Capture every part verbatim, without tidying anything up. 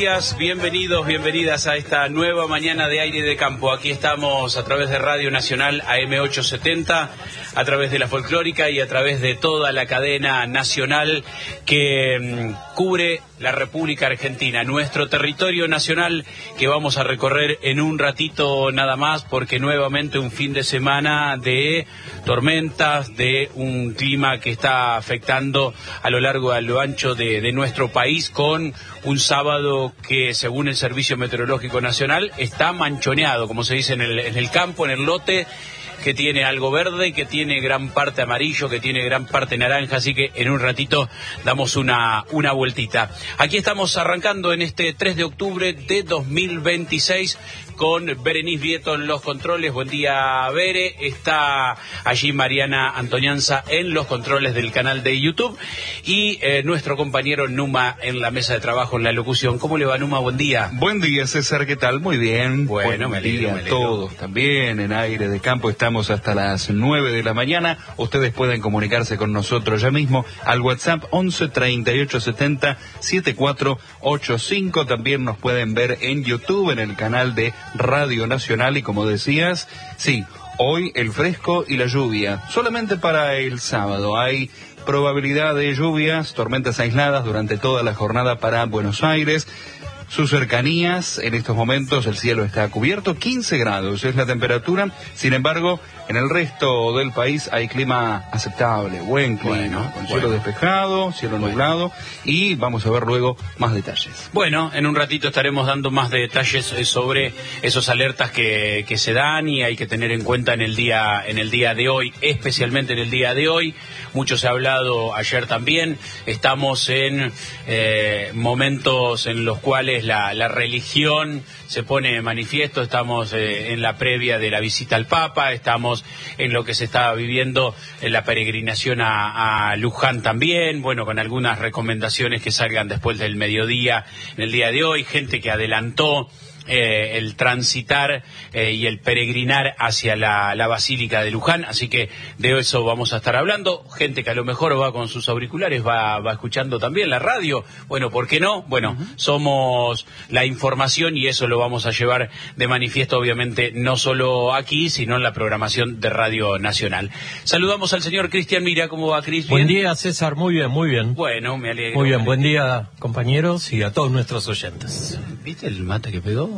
días, bienvenidos, bienvenidas a esta nueva mañana de aire de campo. Aquí estamos a través de Radio Nacional A M ochocientos setenta, a través de la folclórica y a través de toda la cadena nacional que mmm, cubre la República Argentina, nuestro territorio nacional que vamos a recorrer en un ratito nada más, porque nuevamente un fin de semana de tormentas, de un clima que está afectando a lo largo y a lo ancho de, de nuestro país, con un sábado que, según el Servicio Meteorológico Nacional, está manchoneado, como se dice en el, en el campo, en el lote, que tiene algo verde, que tiene gran parte amarillo, que tiene gran parte naranja, así que en un ratito damos una, una vueltita. Aquí estamos arrancando en este tres de octubre de dos mil veintiséis con Berenice Vieto en los controles. Buen día, Bere. Está allí Mariana Antonianza en los controles del canal de YouTube y eh, nuestro compañero Numa en la mesa de trabajo, en la locución. ¿Cómo le va, Numa? Buen día. Buen día, César. ¿Qué tal? Muy bien. Bueno, Buen me alegro, día me alegro. a todos también en Aire de Campo. Estamos hasta las nueve de la mañana. Ustedes pueden comunicarse con nosotros ya mismo al WhatsApp once treinta y ocho setenta setenta y cuatro ochenta y cinco. También nos pueden ver en YouTube, en el canal de Radio Nacional. Y como decías, sí, hoy el fresco y la lluvia. Solamente para el sábado hay probabilidad de lluvias, tormentas aisladas durante toda la jornada para Buenos Aires. Sus cercanías, en estos momentos el cielo está cubierto, quince grados es la temperatura. Sin embargo, en el resto del país hay clima aceptable, buen clima, bueno, con cielo bueno. despejado, cielo bueno. nublado, y vamos a ver luego más detalles. Bueno, en un ratito estaremos dando más detalles sobre esos alertas que, que se dan y hay que tener en cuenta en el día, en el día de hoy, especialmente en el día de hoy. Mucho se ha hablado ayer también. Estamos en eh, momentos en los cuales La, la religión se pone de manifiesto. Estamos eh, en la previa de la visita al Papa, estamos en lo que se está viviendo en la peregrinación a, a Luján también, bueno, con algunas recomendaciones que salgan después del mediodía en el día de hoy, gente que adelantó Eh, el transitar eh, y el peregrinar hacia la, la Basílica de Luján, así que de eso vamos a estar hablando. Gente que a lo mejor va con sus auriculares, va, va escuchando también la radio, bueno, ¿por qué no? Bueno, uh-huh. somos la información y eso lo vamos a llevar de manifiesto, obviamente, no solo aquí, sino en la programación de Radio Nacional. Saludamos al señor Cristian Mira. ¿Cómo va, Cris? Buen día, César, muy bien, muy bien. Bueno, me alegro. Muy bien, buen día, compañeros, y a todos nuestros oyentes. ¿Viste el mate que pegó?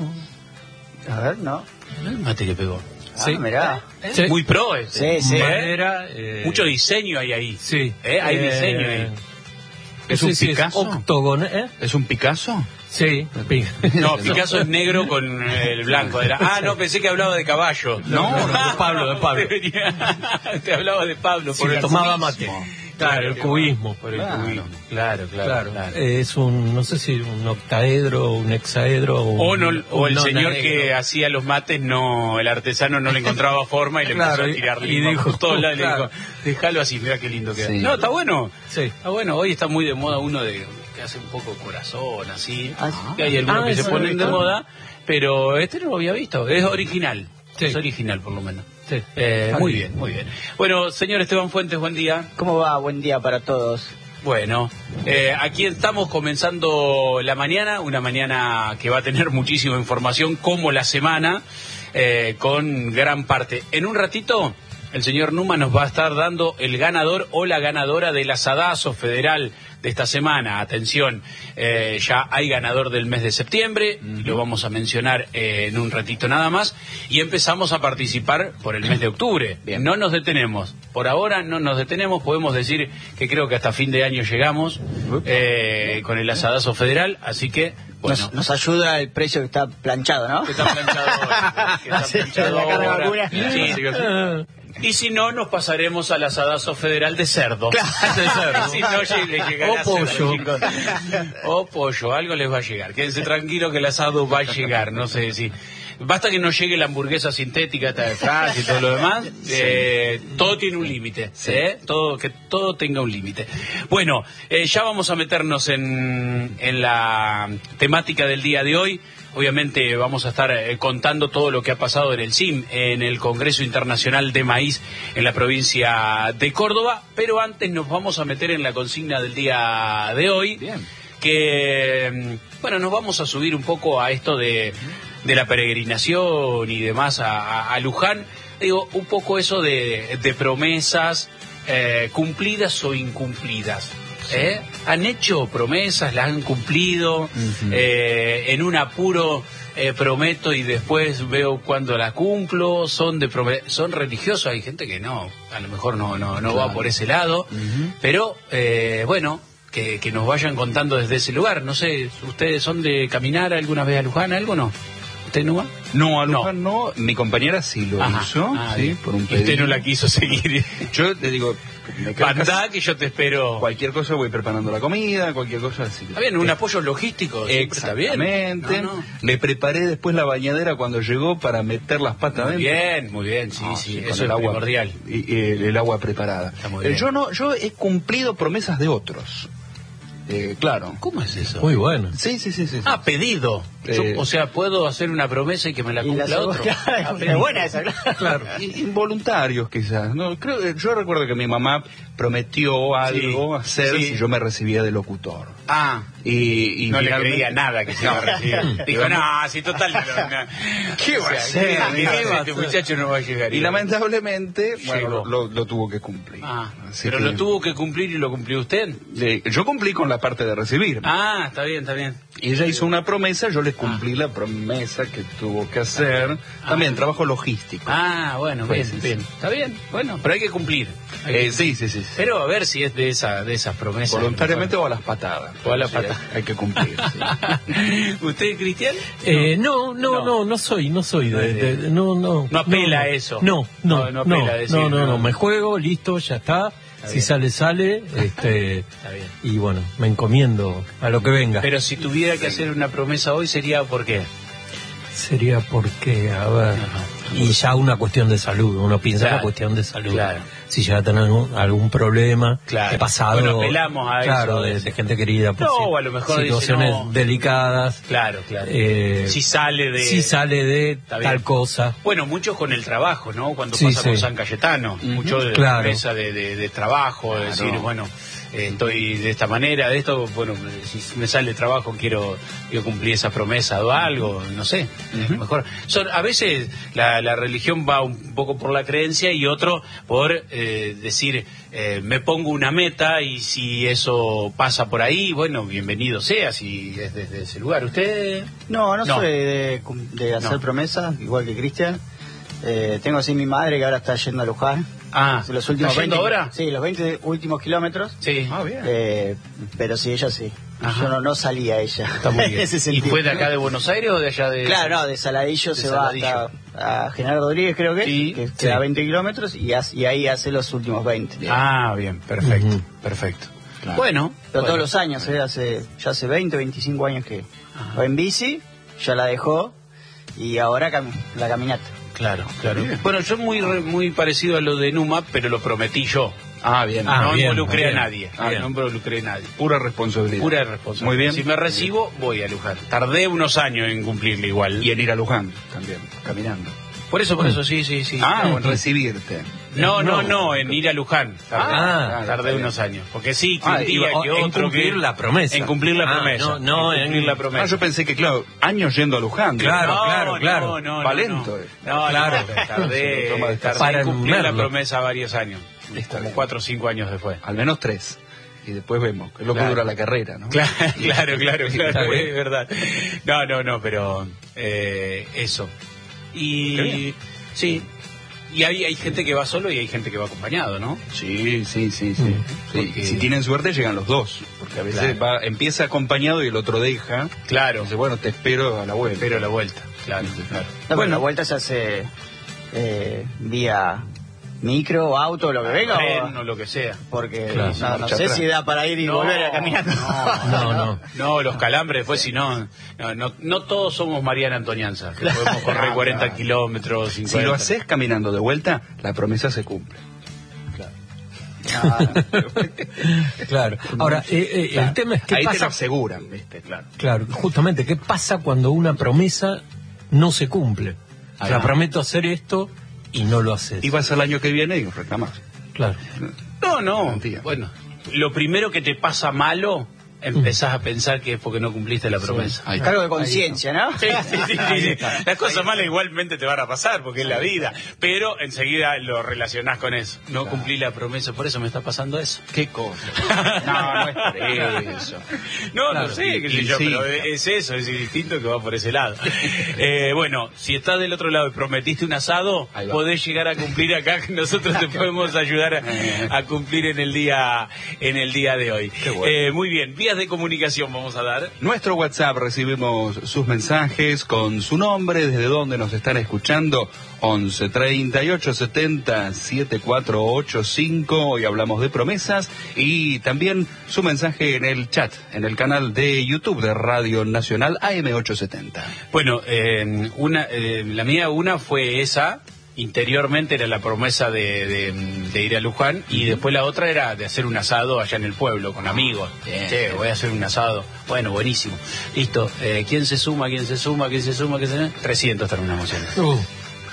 A ver, no. El mate que pegó. Ah, sí, mirá. ¿Eh? Sí. Muy pro ese. Sí, sí. Madera, eh... mucho diseño hay ahí. Sí. ¿Eh? Hay eh... diseño ahí. ¿Es sí, un sí, Picasso? Es octogon, ¿eh? ¿Es un Picasso? Sí. No, Picasso es negro con el blanco. Era... Ah, no, pensé que hablaba de caballo. No, no, de Pablo, de Pablo. Te hablaba de Pablo. Sí, por el tomaba cubismo. mate. Claro, el cubismo. Por el claro. cubismo. Claro, claro, claro. claro. Es un, no sé si un octaedro, un hexaedro. O, no, un, o el un señor negro. que hacía los mates, no, el artesano no le encontraba forma y le claro, empezó a tirar y, y dijo, por todos lados, claro. le dijo, déjalo así, mira qué lindo queda. Sí. No, está bueno. Sí. Está bueno, hoy está muy de moda uno de que hace un poco corazón, así. Ah, que hay algunos ah, que se eso ponen no de lo moda, pero este no lo había visto, es original. Sí. Es original, por lo menos. Sí. Eh, muy bien, muy bien. Bueno, señor Esteban Fuentes, buen día. ¿Cómo va? Buen día para todos. Bueno, eh, aquí estamos comenzando la mañana, una mañana que va a tener muchísima información, como la semana, eh, con gran parte. En un ratito, el señor Numa nos va a estar dando el ganador o la ganadora del asadazo federal de esta semana. Atención, eh, ya hay ganador del mes de septiembre, uh-huh. lo vamos a mencionar eh, en un ratito nada más, y empezamos a participar por el mes de octubre. Bien. No nos detenemos, por ahora no nos detenemos, podemos decir que creo que hasta fin de año llegamos eh, con el asadazo federal, así que bueno. Nos, nos ayuda el precio que está planchado, ¿no? Que está planchado ahora. Que está planchado la carga ahora. vacuna. Sí, sí, sí. Y si no, nos pasaremos al asadazo federal de cerdo. Claro, de cerdo. Si no, le llegará o pollo. Cerdo, chicos. O pollo, algo les va a llegar. Quédense tranquilos que el asado va a llegar, no sé si... Basta que no llegue la hamburguesa sintética esta de Francia y todo lo demás, sí. eh, todo tiene un límite, sí. ¿eh? todo, que todo tenga un límite. Bueno, eh, ya vamos a meternos en, en la temática del día de hoy. Obviamente vamos a estar eh, contando todo lo que ha pasado en el C I M, en el Congreso Internacional de Maíz en la provincia de Córdoba, pero antes nos vamos a meter en la consigna del día de hoy. Bien. que, bueno, nos vamos a subir un poco a esto de, de la peregrinación y demás a, a, a Luján. Digo, un poco eso de, de promesas eh, cumplidas o incumplidas. ¿Eh? ¿Han hecho promesas? ¿Las han cumplido? Uh-huh. eh, en un apuro eh, prometo y después veo cuando la cumplo. ¿Son de prome- son religiosos? Hay gente que no, a lo mejor no no no claro. va por ese lado. Uh-huh. Pero, eh, bueno, que, que nos vayan contando desde ese lugar. No sé, ¿ustedes son de caminar alguna vez a Luján? ¿Algo no? ¿Usted no va? No, a Luján no. no. Mi compañera sí lo Ajá. hizo. Ah, sí, por un y usted no la quiso seguir. Yo le digo... Andá que yo te espero. Cualquier cosa voy preparando la comida, cualquier cosa así. Está bien, un apoyo logístico. Exactamente. No, no. Le preparé después la bañadera cuando llegó para meter las patas muy dentro. Bien, muy bien, sí, no, sí, sí, eso es agua, primordial. Y, y el, el agua preparada. Eh, yo no, yo he cumplido promesas de otros. Eh, claro. ¿Cómo es eso? Muy bueno. Sí, sí, sí, sí. Ah, pedido. Eh, Yo, o sea, puedo hacer una promesa y que me la cumpla la otro. Ah, es buena esa, claro. Claro. Involuntarios quizás. No, creo, yo recuerdo que mi mamá prometió algo sí, hacer sí. si yo me recibía de locutor. Ah. Y, y no finalmente... le creía nada que se iba a recibir. Dijo, no, si total no, no. ¿Qué va a hacer? Este muchacho no va a llegar. Y lamentablemente, bueno, lo, lo tuvo que cumplir. Ah, pero que... lo tuvo que cumplir y lo cumplió usted. Eh, yo cumplí con la parte de recibir. Ah, está bien, está bien. Y ella hizo una promesa, yo le cumplí ah. la promesa que tuvo que hacer. Ah. También, trabajo logístico. Ah, bueno, bien, sí, bien. Sí. Está bien, bueno, pero hay que cumplir. Hay eh, que... Sí, sí, sí. Pero a ver si es de esa de esas promesas. Voluntariamente o a las patadas. O a las patadas. Hay, hay que cumplir, sí. ¿Usted, Cristian? Eh, no, no, no, no, no soy, no soy de, de, de no, no. No apela no, a eso. No, no, no, no, apela a decir, no, no, no, me juego, listo, ya está. Está si bien. sale, sale, este, está bien. Y bueno, me encomiendo a lo que venga. Pero si tuviera que hacer una promesa hoy, ¿sería por qué? Sería porque, a ver, Ajá. y ya una cuestión de salud, uno piensa claro. la cuestión de salud. Claro. Si llega a tener algún, algún problema, claro. he pasado, bueno, apelamos a claro, eso, de, de gente querida, por no, si, o a lo mejor situaciones dice, no. delicadas. Claro, claro. Eh, si sale de... Si sale de tal cosa. Bueno, muchos con el trabajo, ¿no? Cuando sí, pasa sí. por San Cayetano, uh-huh. mucho de claro. la empresa de, de, de trabajo, de claro. decir, bueno... Eh, estoy de esta manera, de esto, bueno, si me sale trabajo quiero, quiero cumplir esa promesa o algo, no sé, uh-huh. mejor. Son, a veces la, la religión va un poco por la creencia y otro por eh, decir, eh, me pongo una meta y si eso pasa por ahí, bueno, bienvenido sea, si es desde ese lugar. ¿Usted? No, no, no. soy de, de hacer no. promesas, igual que Cristian. Eh, tengo así mi madre que ahora está yendo a Luján. Ah, los últimos veinte, ahora? Sí, los veinte últimos kilómetros. Sí, ah, bien. Eh, pero sí, ella sí. Ajá. Yo no, no salía ella. Está muy bien. ¿Y fue de acá de Buenos Aires o de allá de...? Claro, no, de Saladillo de se Saladillo. va hasta a General Rodríguez, creo que, sí, que sí. queda veinte kilómetros y, y ahí hace los últimos veinte. Ah, bien, perfecto, uh-huh. perfecto. Claro. Bueno. Pero bueno, todos los años, eh, hace, ya hace veinte, veinticinco años que Ajá. va en bici, ya la dejó y ahora cam- la caminata. Claro, claro. Bien. Bueno, yo muy muy parecido a lo de Numa, pero lo prometí yo. Ah, bien. Ah, no bien, involucré bien. a nadie. Ah, no involucré a nadie. Pura responsabilidad. Pura responsabilidad. Muy bien. Si me recibo, voy a Luján. Tardé unos años en cumplirle igual. Y en ir a Luján también, caminando. Por eso, por eso, sí, sí, sí. Ah, o en recibirte. No, no, no, en ir a Luján. Tardé, ah, tardé unos años. Porque sí, que ah, un día, que en otro. cumplir que... la promesa. En cumplir la ah, promesa. No, no en cumplir en... la promesa. Ah, yo pensé que, claro, años yendo a Luján. Claro, no, claro, claro. No, no, Valento. No, no, claro. no, tardé, tardé para en cumplir enumerarlo. la promesa varios años. Está como bien. cuatro o cinco años después. Al menos tres. Y después vemos, que es lo claro. que dura la carrera, ¿no? Claro, claro, claro, claro, es verdad. No, no, no, pero eh, eso. Y sí, y hay, hay gente que va solo y hay gente que va acompañado, ¿no? Sí, sí, sí, sí. Mm. sí. Porque... Si tienen suerte llegan los dos, porque a veces claro. va, empieza acompañado y el otro deja. Claro. Dice, bueno, te espero a la vuelta. Espero a la vuelta, claro, claro. No, bueno, la vuelta se hace eh, vía micro, auto, lo que venga. Tren o... o lo que sea. Porque claro, no, no sé atrás. si da para ir y no, volver a caminar. No, no, no. No, los calambres después, si no, no, no, no todos somos Mariana Antonianza, que Claro, podemos correr claro. cuarenta kilómetros, cincuenta. Si lo haces caminando de vuelta, la promesa se cumple. Ah, Claro. Ahora, eh, eh, Claro. el tema es qué Ahí te pasa. lo aseguran, ¿viste? Claro. Claro, justamente, ¿qué pasa cuando una promesa no se cumple? O sea, Ah. prometo hacer esto y no lo haces. Y vas al año que viene y reclamás. Claro. No, no. Mentira. Bueno, lo primero que te pasa malo empezás a pensar que es porque no cumpliste la promesa. Sí. Cargo de conciencia, ¿no? Sí, sí, sí, sí, sí. Las cosas malas igualmente te van a pasar porque es la vida, pero enseguida lo relacionás con eso. No cumplí la promesa, por eso me está pasando eso. ¿Qué cosa? No, no es por eso. No, claro, no sé, qué sé yo, sí, pero es eso, es distinto que va por ese lado. Eh, bueno, si estás del otro lado y prometiste un asado, podés llegar a cumplir acá, que nosotros te podemos ayudar a, a cumplir en el día en el día de hoy. Bueno. Eh, muy bien, vías de comunicación vamos a dar. Nuestro WhatsApp, recibimos sus mensajes con su nombre, desde dónde nos están escuchando, once treinta y ocho setenta setenta y cuatro ochenta y cinco. Hoy hablamos de promesas, y también su mensaje en el chat, en el canal de YouTube de Radio Nacional A M ochocientos setenta. Bueno, eh, una, eh, la mía una fue esa. Interiormente era la promesa de, de, de ir a Luján, y después la otra era de hacer un asado allá en el pueblo con amigos. Bien, che, voy a hacer un asado. Bueno, buenísimo. Listo. Eh, ¿Quién se suma? ¿Quién se suma? ¿Quién se suma? ¿Quién se suma? trescientos terminamos siendo. Uh.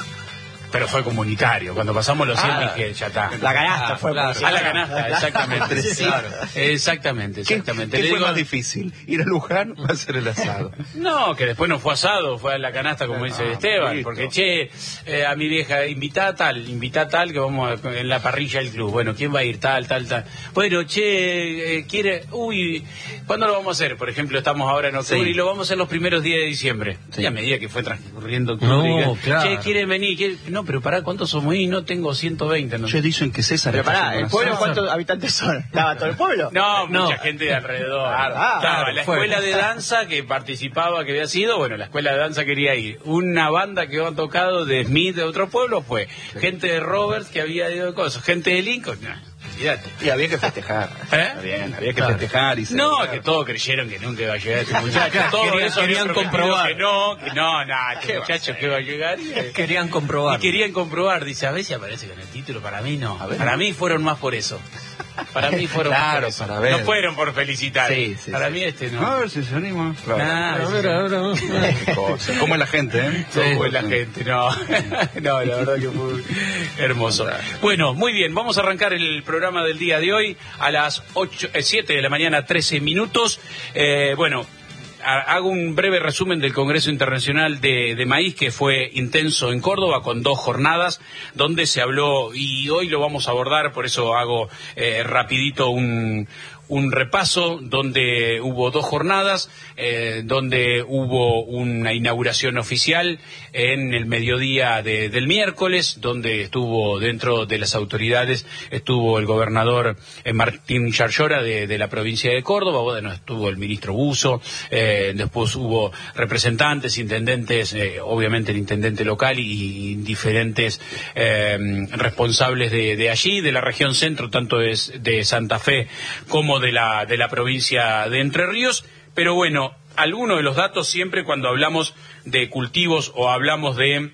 Pero fue comunitario. Cuando pasamos los cien ah, dije, ya está. La canasta ah, fue. Claro. A la canasta, exactamente. Sí. Claro. Exactamente, exactamente. ¿Qué, qué fue digo, más difícil? ¿Ir a Luján o hacer el asado? No, que después no fue asado, fue a la canasta, como dice ah, Esteban. Listo. Porque, che, eh, a mi vieja, invita a tal, invita a tal, que vamos a, en la parrilla del club. Bueno, ¿quién va a ir? Tal, tal, tal. Bueno, che, eh, quiere... Uy, ¿cuándo lo vamos a hacer? Por ejemplo, estamos ahora en octubre sí. y lo vamos a hacer los primeros días de diciembre. Sí. Y a medida que fue transcurriendo octubre, no, que, claro. Che, ¿quieren venir? ¿Quieren? No, pero pará, ¿cuántos somos ahí? No tengo ciento veinte. No. Che, dicen que César... Pero pará, ¿el pueblo cuántos habitantes son? ¿Estaba todo el pueblo? No, no. Mucha gente de alrededor. Claro, ah, Estaba claro, la escuela fue. de danza que participaba, que había sido, bueno, la escuela de danza quería ir. Una banda que había tocado de Smith de otro pueblo fue. Sí. Gente de Roberts que había ido de cosas. Gente de Lincoln, no. Y había que festejar. ¿Eh? Bien, había que claro. festejar y no, que todos creyeron que nunca iba a llegar este muchacho. Todos querían, eso querían comprobar. Que no, que no, nada, este muchacho que va a llegar. Y, querían comprobar. Y querían comprobar. Dice, a ver si aparece con el título. Para mí no. Para mí fueron más por eso. Para mí fueron claro, más por para ver. No fueron por felicitar. Sí, sí, para sí. mí este no. A ver si se anima. Claro. Nah, a ver, a ver, a ver. ¿Cómo es la gente, eh? Sí, ¿Cómo es la gente? No. No, la verdad que fue hermoso. Bueno, muy bien. Vamos a arrancar el programa del día de hoy a las ocho, eh, siete de la mañana, trece minutos. Eh, bueno, hago un breve resumen del Congreso Internacional de, de Maíz, que fue intenso en Córdoba, con dos jornadas, donde se habló, y hoy lo vamos a abordar, por eso hago eh, rapidito un... un repaso, donde hubo dos jornadas, eh, donde hubo una inauguración oficial en el mediodía de, del miércoles, donde estuvo dentro de las autoridades, estuvo el gobernador eh, Martín Yarlora de, de la provincia de Córdoba, bueno, estuvo el ministro Buzo, eh, después hubo representantes, intendentes, eh, obviamente el intendente local y, y diferentes eh, responsables de, de allí, de la región centro, tanto es de Santa Fe como de la de la provincia de Entre Ríos. Pero bueno, algunos de los datos, siempre cuando hablamos de cultivos o hablamos de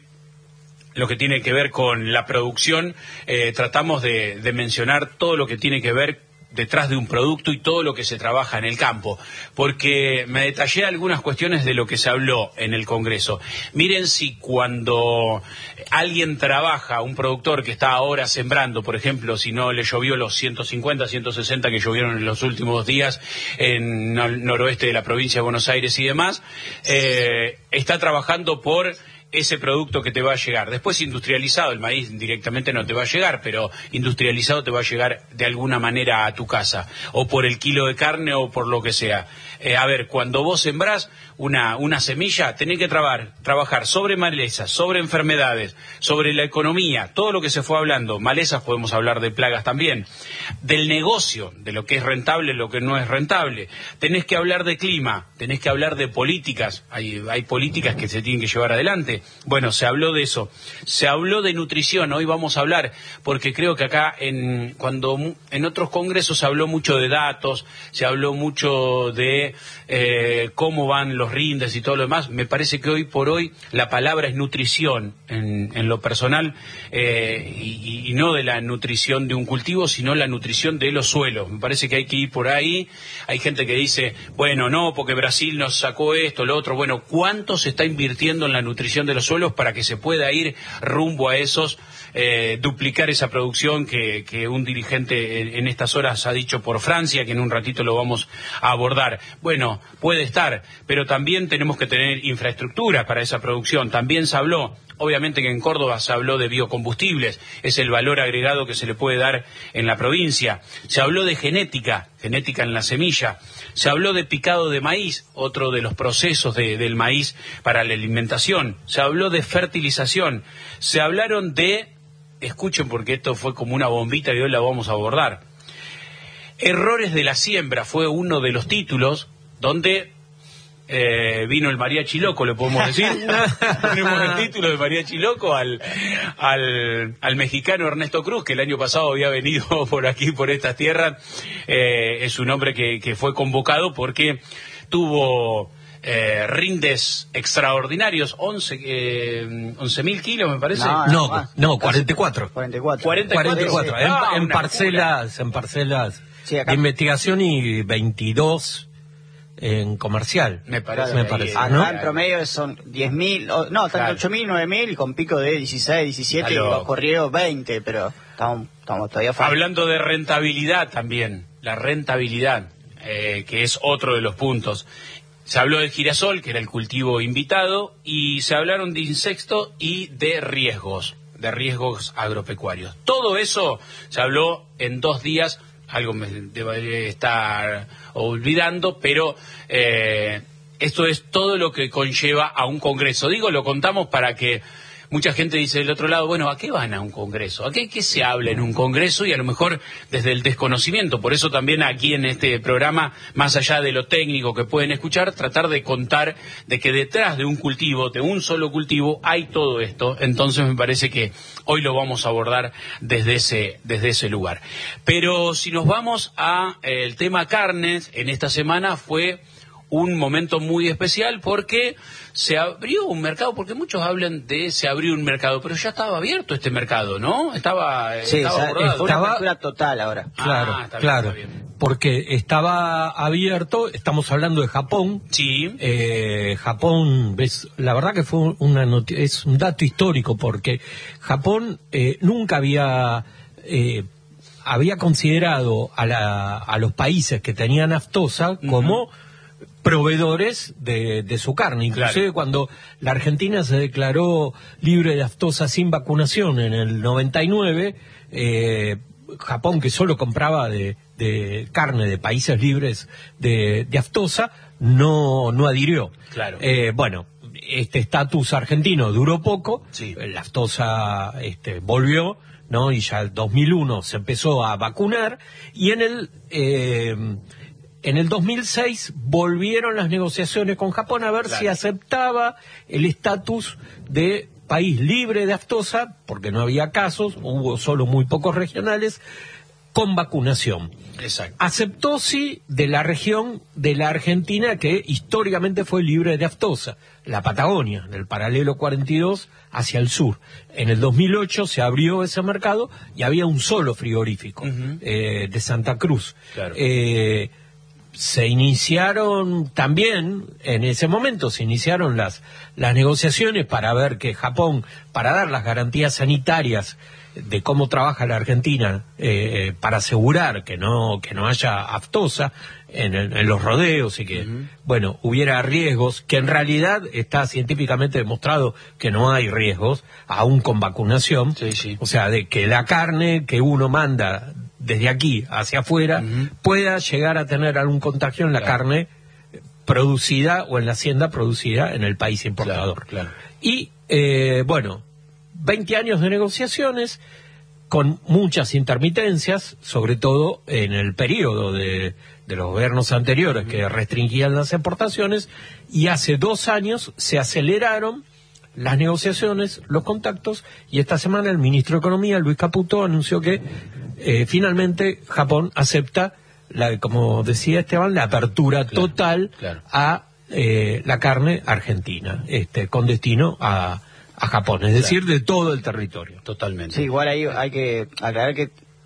lo que tiene que ver con la producción, eh, tratamos de, de mencionar todo lo que tiene que ver detrás de un producto y todo lo que se trabaja en el campo, porque me detallé algunas cuestiones de lo que se habló en el Congreso. Miren, si cuando alguien trabaja, un productor que está ahora sembrando, por ejemplo, si no le llovió los ciento cincuenta, ciento sesenta que llovieron en los últimos días en el noroeste de la provincia de Buenos Aires y demás, eh, está trabajando por ese producto que te va a llegar. Después, industrializado, el maíz directamente no te va a llegar, pero industrializado te va a llegar de alguna manera a tu casa, o por el kilo de carne o por lo que sea. Eh, a ver, cuando vos sembrás una, una semilla, tenés que trabar, trabajar sobre malezas, sobre enfermedades, sobre la economía, todo lo que se fue hablando. Malezas, podemos hablar de plagas también, del negocio, de lo que es rentable, lo que no es rentable. Tenés que hablar de clima, tenés que hablar de políticas, hay, hay políticas que se tienen que llevar adelante. Bueno, se habló de eso. Se habló de nutrición, hoy vamos a hablar, porque creo que acá, en cuando en otros congresos se habló mucho de datos, se habló mucho de eh, cómo van los rindes y todo lo demás. Me parece que hoy por hoy la palabra es nutrición en, en lo personal, eh, y, y no de la nutrición de un cultivo, sino la nutrición de los suelos. Me parece que hay que ir por ahí. Hay gente que dice, bueno, no, porque Brasil nos sacó esto, lo otro. Bueno, ¿cuánto se está invirtiendo en la nutrición de los suelos para que se pueda ir rumbo a esos, eh, duplicar esa producción que, que un dirigente en, en estas horas ha dicho por Francia, que en un ratito lo vamos a abordar. Bueno, puede estar, pero también tenemos que tener infraestructura para esa producción. También se habló, obviamente que en Córdoba se habló de biocombustibles, es el valor agregado que se le puede dar en la provincia. Se habló de genética, genética en la semilla. Se habló de picado de maíz, otro de los procesos de, del maíz para la alimentación. Se habló de fertilización. Se hablaron de, escuchen porque esto fue como una bombita y hoy la vamos a abordar. Errores de la siembra fue uno de los títulos donde eh, vino el mariachi loco, le podemos decir. Tenemos el título de mariachi loco al, al, al mexicano Ernesto Cruz, que el año pasado había venido por aquí, por estas tierras. Eh, es un hombre que, que fue convocado porque tuvo eh, rindes extraordinarios, once mil kilos me parece. No, no, no, no cuarenta y cuatro. cuarenta y cuatro. cuarenta y cuatro. En, Ah, en parcelas, en parcelas Sí, acá. de investigación y veintidós en comercial. Me parece. me ahí, parece, eh, Acá ¿no? en promedio son diez mil, no, tanto Claro. ocho mil, nueve mil, con pico de dieciséis, diecisiete, y Claro. los corridos veinte, pero estamos, estamos todavía falta. Hablando de rentabilidad también, la rentabilidad, eh, que es otro de los puntos. Se habló del girasol, que era el cultivo invitado, y se hablaron de insectos y de riesgos, de riesgos agropecuarios. Todo eso se habló en dos días, algo me debería estar olvidando, pero eh, esto es todo lo que conlleva a un congreso. Digo, lo contamos para que mucha gente dice del otro lado, bueno, ¿a qué van a un congreso? ¿A qué, qué se habla en un congreso? Y a lo mejor desde el desconocimiento. Por eso también aquí en este programa, más allá de lo técnico que pueden escuchar, tratar de contar de que detrás de un cultivo, de un solo cultivo, hay todo esto. Entonces me parece que hoy lo vamos a abordar desde ese, desde ese lugar. Pero si nos vamos a eh, el tema carnes, en esta semana fue un momento muy especial porque se abrió un mercado, porque muchos hablan de se abrió un mercado, pero ya estaba abierto este mercado, ¿no? Estaba, Sí, estaba o sea, abordado. fue una Estaba- apertura total ahora. Claro, Ah, está bien, claro. está bien. Porque estaba abierto, estamos hablando de Japón. Sí, Eh, Japón, ves, la verdad que fue una noti- es un dato histórico porque Japón eh, nunca había eh, había considerado a, la, a los países que tenían aftosa como proveedores de, de su carne. Inclusive Claro. cuando la Argentina se declaró libre de aftosa sin vacunación en el noventa y nueve, eh, Japón, que solo compraba de, de carne de países libres de, de aftosa, no, no adhirió. Claro. Eh, bueno, este estatus argentino duró poco, Sí. la aftosa este, volvió, ¿no? Y ya en dos mil uno se empezó a vacunar, y en el... Eh, En el dos mil seis volvieron las negociaciones con Japón a ver Claro. si aceptaba el estatus de país libre de aftosa, porque no había casos, hubo solo muy pocos regionales, con vacunación. exacto. Aceptó sí de la región de la Argentina que históricamente fue libre de aftosa, la Patagonia, del paralelo cuarenta y dos hacia el sur. En el dos mil ocho se abrió ese mercado y había un solo frigorífico, Ujú. eh, de Santa Cruz. Claro. Eh, se iniciaron también, en ese momento se iniciaron las, las negociaciones para ver que Japón, para dar las garantías sanitarias de cómo trabaja la Argentina, eh, para asegurar que no, que no haya aftosa en, el- en los rodeos y que, Ujú. bueno, hubiera riesgos, que en realidad está científicamente demostrado que no hay riesgos, aún con vacunación. Sí, sí. O sea, de que la carne que uno manda desde aquí hacia afuera Ujú. pueda llegar a tener algún contagio en la Claro. carne producida o en la hacienda producida en el país importador. Claro, claro. Y, eh, bueno, veinte años de negociaciones con muchas intermitencias, sobre todo en el periodo de, de los gobiernos anteriores que restringían las exportaciones, y hace dos años se aceleraron las negociaciones, los contactos, y esta semana el ministro de Economía, Luis Caputo, anunció que eh, finalmente Japón acepta, la, como decía Esteban, la apertura Claro, total claro. a eh, la carne argentina, este, con destino a, a Japón, es decir, de todo el territorio. Totalmente. Sí, igual ahí hay que aclarar que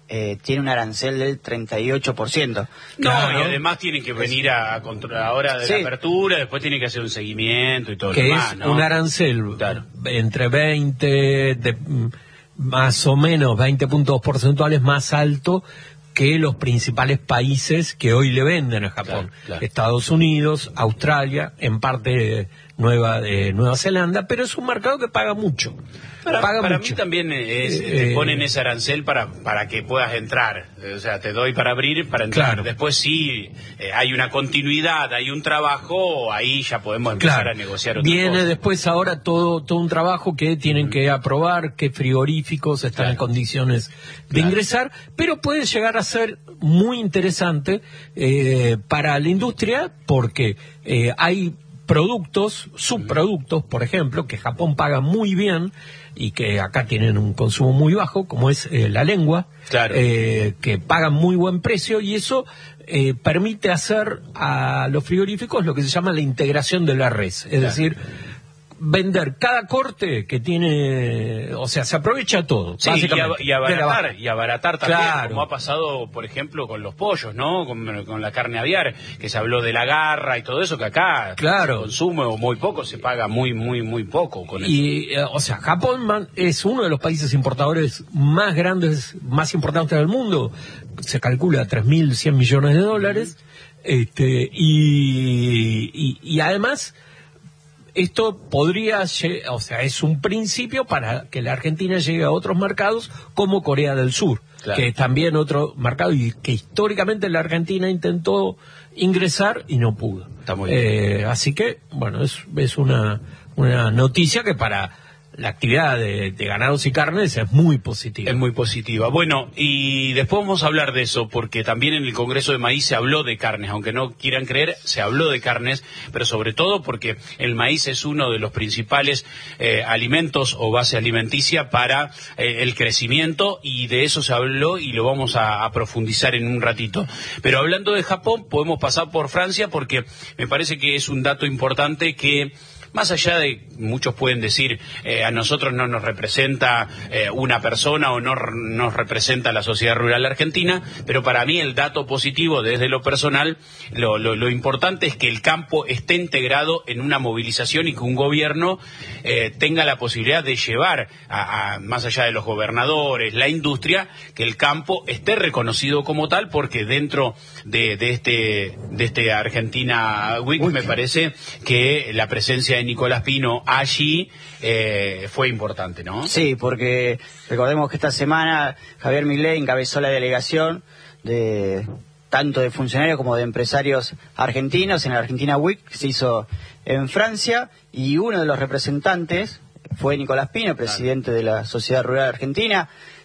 eh, tiene un arancel del treinta y ocho por ciento. No, Claro. y además tienen que venir a, a controlar ahora de Sí. la apertura, después tienen que hacer un seguimiento y todo que lo es demás, ¿no? un arancel Claro. entre veinte, de, más o menos veinte puntos porcentuales más alto que los principales países que hoy le venden a Japón. Claro, claro. Estados Unidos, Australia, en parte Nueva de Nueva Zelanda, pero es un mercado que paga mucho. Para, paga para mucho. mí también es, Eh, te ponen ese arancel para para que puedas entrar. O sea, te doy para abrir, para entrar. Claro. Después sí, eh, hay una continuidad, hay un trabajo, ahí ya podemos empezar Claro, a negociar otra viene cosa. después ahora todo todo un trabajo que tienen que aprobar, qué frigoríficos están Claro. en condiciones de Claro. ingresar, pero puede llegar a ser muy interesante eh, para la industria porque eh, hay productos, subproductos, por ejemplo, que Japón paga muy bien y que acá tienen un consumo muy bajo, como es eh, la lengua, Claro. eh, que pagan muy buen precio y eso eh, permite hacer a los frigoríficos lo que se llama la integración de la res, es Claro. decir, vender cada corte que tiene, o sea, se aprovecha todo. Sí, y, básicamente, a- y de la abaratar, vaca. y abaratar también, Claro. como ha pasado, por ejemplo, con los pollos, ¿no? Con, con la carne aviar, que se habló de la garra y todo eso, que acá Claro. se consume o muy poco, se paga muy, muy, muy poco con eso. Y, eh, o sea, Japón man, es uno de los países importadores más grandes, más importantes del mundo. Se calcula tres mil cien millones de dólares. Este, y, y, y además, esto podría, lle- o sea, es un principio para que la Argentina llegue a otros mercados como Corea del Sur, Claro. que es también otro mercado y que históricamente la Argentina intentó ingresar y no pudo. Está muy bien. Eh, así que, bueno, es, es una, una noticia que para la actividad de, de ganados y carnes es muy positiva. Es muy positiva. Bueno, y después vamos a hablar de eso, porque también en el Congreso de Maíz se habló de carnes, aunque no quieran creer, se habló de carnes, pero sobre todo porque el maíz es uno de los principales eh, alimentos o base alimenticia para eh, el crecimiento, y de eso se habló y lo vamos a, a profundizar en un ratito. Pero hablando de Japón, podemos pasar por Francia, porque me parece que es un dato importante que, más allá de, muchos pueden decir, eh, a nosotros no nos representa eh, una persona o no r- nos representa la sociedad rural argentina, pero para mí el dato positivo desde lo personal, lo, lo, lo importante es que el campo esté integrado en una movilización y que un gobierno eh, tenga la posibilidad de llevar, a, a, más allá de los gobernadores, la industria, que el campo esté reconocido como tal, porque dentro de, de este de este Argentina Week me parece que la presencia de Nicolás Pino allí eh, fue importante, ¿no? Sí, porque recordemos que esta semana Javier Milei encabezó la delegación de tanto de funcionarios como de empresarios argentinos en la Argentina Week, que se hizo en Francia, y uno de los representantes fue Nicolás Pino, presidente de la Sociedad Rural Argentina.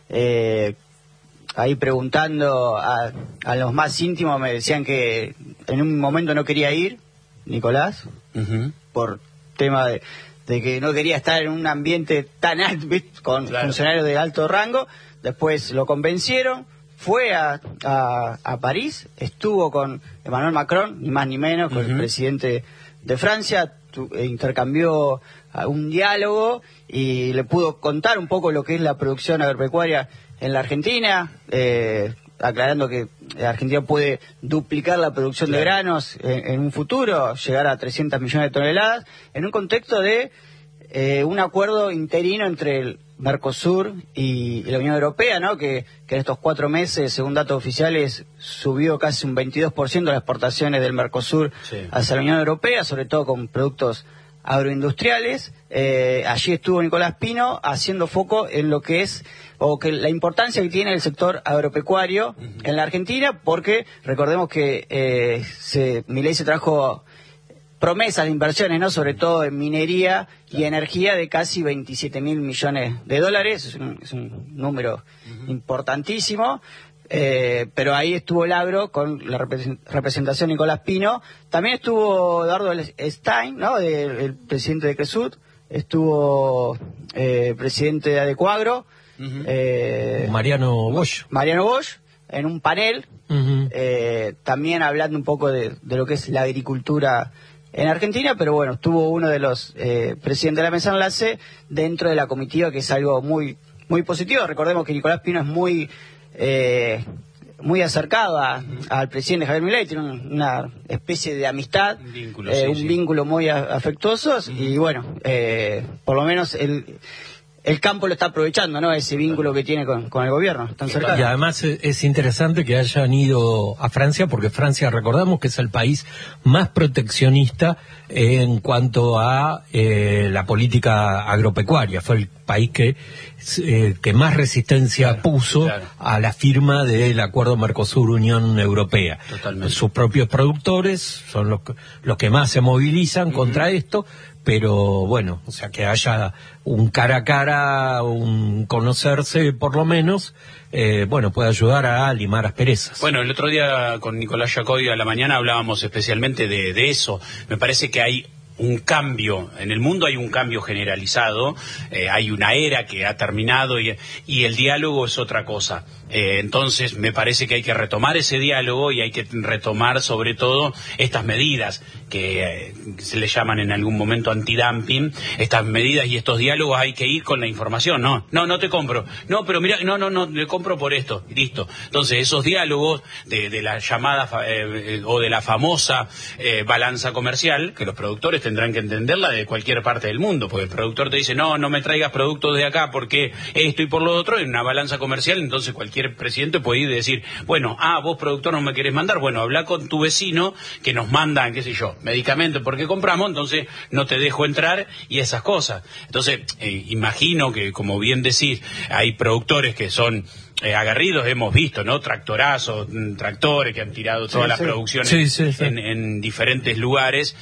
Eh, ahí preguntando a, a los más íntimos, me decían que en un momento no quería ir, Nicolás, Ujú. por tema de, de que no quería estar en un ambiente tan alto, ¿viste? Con Claro. funcionarios de alto rango. Después lo convencieron, fue a, a, a París, estuvo con Emmanuel Macron, ni más ni menos, con Ujú. el presidente de Francia, tu- e intercambió ah, un diálogo y le pudo contar un poco lo que es la producción agropecuaria en la Argentina, eh, aclarando que Argentina puede duplicar la producción de Claro. granos en, en un futuro, llegar a trescientos millones de toneladas, en un contexto de eh, un acuerdo interino entre el Mercosur y la Unión Europea, ¿no? Que, que en estos cuatro meses, según datos oficiales, subió casi un veintidós por ciento las exportaciones del Mercosur Sí. hacia la Unión Europea, sobre todo con productos agroindustriales. Eh, allí estuvo Nicolás Pino haciendo foco en lo que es, o que la importancia que tiene el sector agropecuario uh-huh. en la Argentina, porque recordemos que eh, se, Milei se trajo promesas de inversiones, ¿no? Sobre todo en minería y energía, de casi veintisiete mil millones de dólares. Es un, es un número uh-huh. importantísimo. Eh, pero ahí estuvo el agro con la representación de Nicolás Pino. También estuvo Eduardo Stein, ¿no? De, el presidente de Cresut. Estuvo eh, presidente de Adecoagro. Uh-huh. eh, Mariano Bosch. Mariano Bosch, en un panel. Uh-huh. eh, también hablando un poco de, de lo que es la agricultura en Argentina, pero bueno, estuvo uno de los eh, presidentes de la mesa enlace dentro de la comitiva, que es algo muy, muy positivo. Recordemos que Nicolás Pino es muy eh, muy acercado a, al presidente Javier Milei, tiene un, una especie de amistad, un vínculo, eh, sí, un sí. vínculo muy a, afectuoso, uh-huh. y bueno, eh, por lo menos el... el campo lo está aprovechando, ¿no? Ese vínculo que tiene con, con el gobierno, tan cercano. Y además es interesante que hayan ido a Francia, porque Francia, recordamos que es el país más proteccionista en cuanto a eh, la política agropecuaria. Fue el país que, eh, que más resistencia claro, puso claro. a la firma del acuerdo Mercosur-Unión Europea. Totalmente. Sus propios productores son los que, los que más se movilizan uh-huh. contra esto, pero bueno, o sea, que haya un cara a cara, un conocerse por lo menos, eh, bueno, puede ayudar a limar asperezas. Bueno, el otro día con Nicolás Jacobi a la mañana hablábamos especialmente de, de eso. Me parece que hay un cambio, en el mundo hay un cambio generalizado, eh, hay una era que ha terminado y, y el diálogo es otra cosa. Eh, entonces me parece que hay que retomar ese diálogo y hay que retomar sobre todo estas medidas que eh, se le llaman en algún momento antidumping, estas medidas y estos diálogos hay que ir con la información, no, no, no te compro, no, pero mira, no, no, no, le compro por esto, listo. Entonces esos diálogos de, de la llamada eh, o de la famosa eh, balanza comercial, que los productores tendrán que entenderla de cualquier parte del mundo, porque el productor te dice, no, no me traigas productos de acá porque esto y por lo otro, en una balanza comercial, entonces cualquier presidente puede ir y decir, bueno, ah, vos productor no me querés mandar, bueno, habla con tu vecino que nos mandan, qué sé yo, medicamentos porque compramos, entonces no te dejo entrar y esas cosas. Entonces, eh, imagino que, como bien decís, hay productores que son Eh, agarridos, hemos visto, ¿no? Tractorazos, tractores que han tirado todas sí, las sí. producciones sí, sí, sí. En, en diferentes lugares,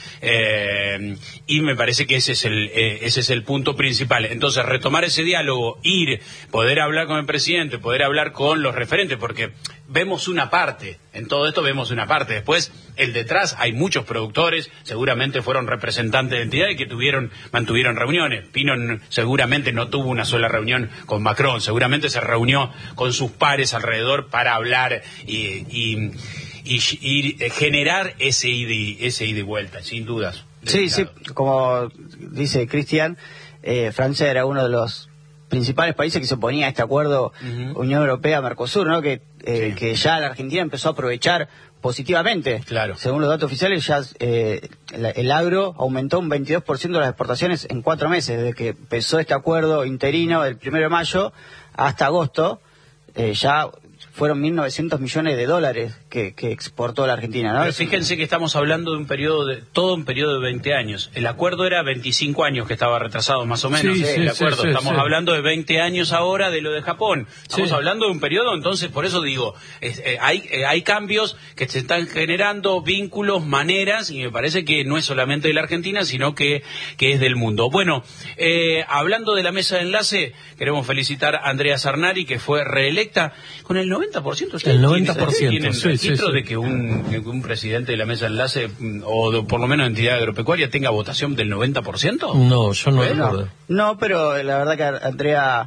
eh, y me parece que ese es el eh, ese es el punto principal. Entonces, retomar ese diálogo, ir, poder hablar con el presidente, poder hablar con los referentes, porque vemos una parte, en todo esto vemos una parte, después el detrás hay muchos productores, seguramente fueron representantes de entidades que tuvieron, mantuvieron reuniones. Pino seguramente no tuvo una sola reunión con Macron, seguramente se reunió con sus pares alrededor para hablar y, y, y, y generar ese ida y, ese ida y vuelta, sin dudas. Sí, sí, como dice Cristian, eh, Francia era uno de los principales países que se oponía a este acuerdo uh-huh. Unión Europea-Mercosur, ¿no? Que, eh, sí. que ya la Argentina empezó a aprovechar positivamente. Claro. Según los datos oficiales, ya eh, el, el agro aumentó un veintidós por ciento de las exportaciones en cuatro meses, desde que empezó este acuerdo interino del primero de mayo hasta agosto. Eh, ya fueron mil novecientos millones de dólares que, que exportó la Argentina, ¿no? Pero fíjense que estamos hablando de un periodo, de todo un periodo de veinte años. El acuerdo era veinticinco años que estaba retrasado, más o menos. Sí, ¿eh? sí, El acuerdo. sí, sí, estamos sí. hablando de veinte años ahora de lo de Japón. Estamos Sí. hablando de un periodo, entonces, por eso digo, es, eh, hay, eh, hay cambios que se están generando, vínculos, maneras, y me parece que no es solamente de la Argentina, sino que, que es del mundo. Bueno, eh, hablando de la mesa de enlace, queremos felicitar a Andrea Sarnari, que fue reelecta con el noventa por ciento. El noventa por ciento, ¿Tienen sí, registro sí, sí. de que un, que un presidente de la mesa de enlace, o de, por lo menos entidad agropecuaria, tenga votación del noventa por ciento? No, yo no Bueno, recuerdo. No, pero la verdad que Andrea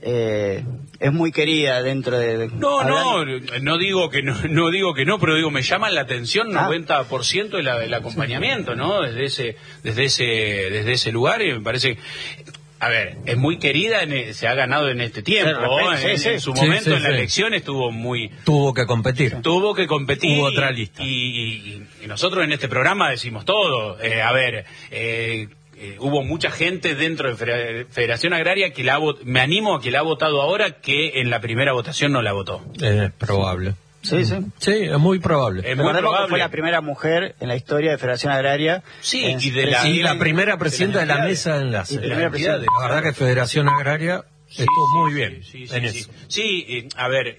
eh, es muy querida dentro de... No, hablando... no, no digo que no, no digo que no, pero digo, me llama la atención Ah. noventa por ciento de la, del acompañamiento, ¿no? Desde ese, desde ese, desde ese lugar, y me parece... A ver, es muy querida, en, se ha ganado en este tiempo, Sí, en, sí, sí. en su Sí, momento sí, en la sí. elección estuvo muy... Tuvo que competir. Tuvo que competir. Hubo otra lista. Y, y- y nosotros en este programa decimos todo. Eh, a ver, eh, eh, hubo mucha gente dentro de Federa- Federación Agraria que la ha vot- me animo a que la ha votado ahora, que en la primera votación no la votó. Es probable. Sí, sí. Sí, es muy probable. Es muy Recordemos que probable. fue la primera mujer en la historia de Federación Agraria. Sí, en- y de la- Y la primera presidenta de la entidades. mesa de enlace. Y primera entidades. La verdad que Federación Agraria Sí, estuvo sí, muy sí, bien sí, sí, en sí. eso. Sí, eh, a ver,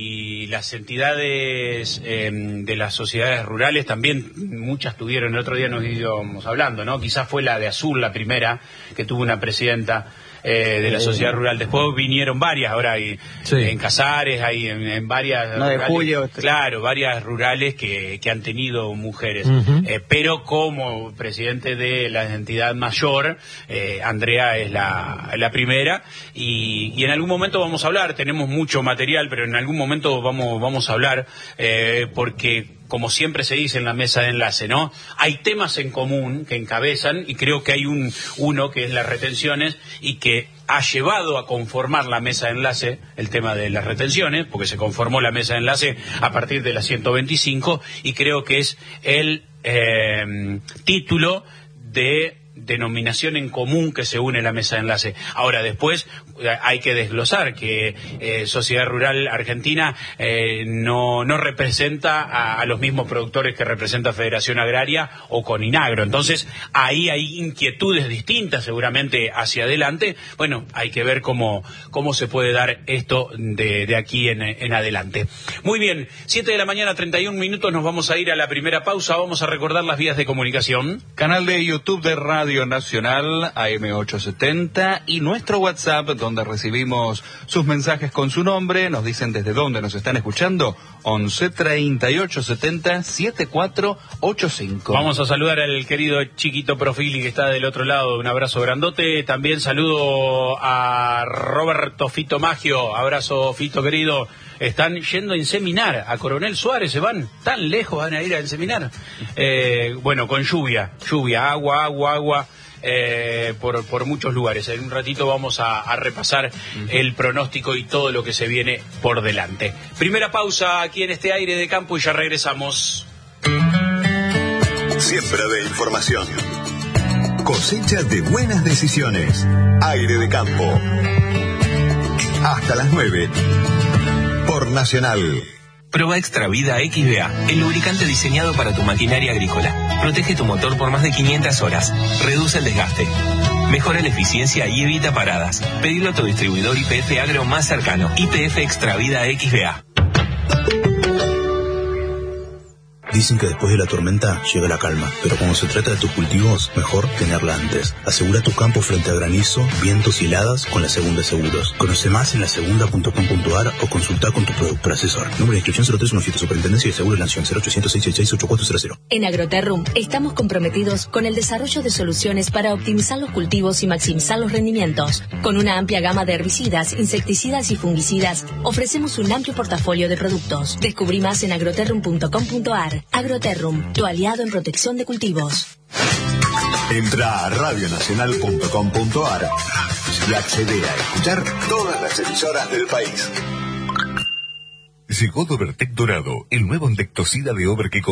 y las entidades eh, de las sociedades rurales también, muchas tuvieron, el otro día nos íbamos hablando, ¿no? Quizás fue la de Azul la primera, que tuvo una presidenta eh, de la sociedad rural. Después vinieron varias, ahora hay Sí. en Casares, hay en, en varias... No, de rurales, Julio. Claro, varias rurales que, que han tenido mujeres. Ujú. Eh, pero como presidente de la entidad mayor, eh, Andrea es la, la primera, y, y en algún momento vamos a hablar, tenemos mucho material, pero en algún momento vamos, vamos a hablar, eh, porque como siempre se dice en la mesa de enlace, ¿no? Hay temas en común que encabezan, y creo que hay un uno que es las retenciones, y que ha llevado a conformar la mesa de enlace el tema de las retenciones, porque se conformó la mesa de enlace a partir de la ciento veinticinco, y creo que es el eh, título de denominación en común que se une a la mesa de enlace. Ahora, después hay que desglosar que eh, Sociedad Rural Argentina eh, no, no representa a, a los mismos productores que representa Federación Agraria o Coninagro. Entonces, ahí hay inquietudes distintas seguramente hacia adelante. Bueno, hay que ver cómo, cómo se puede dar esto de, de aquí en, en adelante. Muy bien, siete de la mañana, treinta y un minutos, nos vamos a ir a la primera pausa. Vamos a recordar las vías de comunicación. Canal de YouTube de Radio Nacional A M ochocientos setenta y nuestro WhatsApp, donde recibimos sus mensajes con su nombre. Nos dicen desde dónde nos están escuchando. once treinta y ocho setenta setenta y cuatro ochenta y cinco. Vamos a saludar al querido Chiquito Profili, que está del otro lado. Un abrazo grandote. También saludo a Roberto Fito Maggio. Abrazo, Fito querido. Están yendo a inseminar a Coronel Suárez, se van tan lejos, van a ir a inseminar. Eh, bueno, con lluvia, lluvia, agua, agua, agua, eh, por, por muchos lugares. En un ratito vamos a, a repasar uh-huh. el pronóstico y todo lo que se viene por delante. Primera pausa aquí en este aire de campo y ya regresamos. Siembra de información. Cosecha de buenas decisiones. Aire de campo. Hasta las nueve. Por Nacional. Proba Extra Vida X V A, el lubricante diseñado para tu maquinaria agrícola. Protege tu motor por más de quinientas horas. Reduce el desgaste. Mejora la eficiencia y evita paradas. Pedilo a tu distribuidor Y P F Agro más cercano. Y P F Extra Vida X V A. Dicen que después de la tormenta llega la calma, pero cuando se trata de tus cultivos, mejor tenerla antes. Asegura tu campo frente a granizo, vientos y heladas con la Segunda Seguros. Conoce más en la segunda punto com punto a r o consulta con tu productor asesor. Número de inscripción cero tres uno siete, Superintendencia de Seguros de la Nación, cero ochocientos seiscientos sesenta y seis, ochenta y cuatro cero cero. En Agroterrum estamos comprometidos con el desarrollo de soluciones para optimizar los cultivos y maximizar los rendimientos. Con una amplia gama de herbicidas, insecticidas y fungicidas, ofrecemos un amplio portafolio de productos. Descubrí más en agroterrum punto com punto a r. Agroterrum, tu aliado en protección de cultivos. Entra a radio nacional punto com punto a r y accede a escuchar todas las emisoras del país. Llegó Dobertec Dorado, el nuevo insecticida de Over que